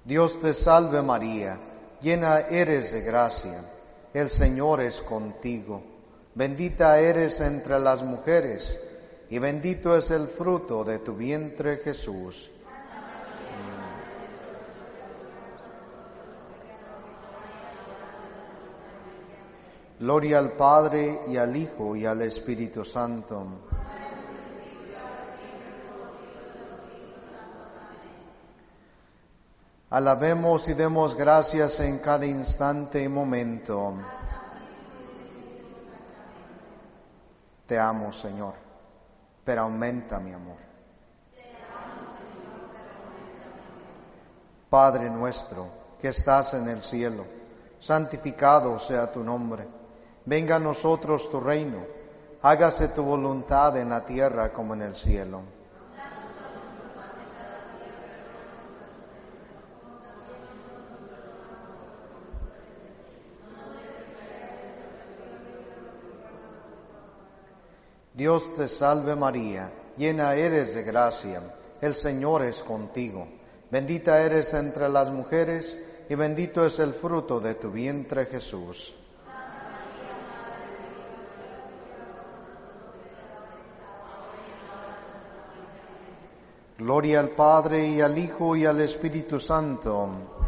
Dios te salve María, llena eres de gracia, el Señor es contigo. Bendita eres entre las mujeres, y bendito es el fruto de tu vientre Jesús. Gloria al Padre, y al Hijo, y al Espíritu Santo. Alabemos y demos gracias en cada instante y momento. Te amo, Señor, pero aumenta mi amor. Padre nuestro, que estás en el cielo, santificado sea tu nombre. Venga a nosotros tu reino. Hágase tu voluntad en la tierra como en el cielo. Dios te salve María, llena eres de gracia, el Señor es contigo. Bendita eres entre las mujeres, y bendito es el fruto de tu vientre Jesús. Gloria al Padre, y al Hijo, y al Espíritu Santo.